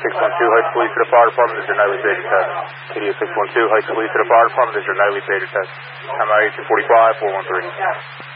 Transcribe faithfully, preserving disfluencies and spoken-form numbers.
six one two, Heights Police to the fire department, this is your nightly pager test. K D A six one two, Heights Police to the fire department, this is your nightly pager test. M I eight two forty-five, four one three.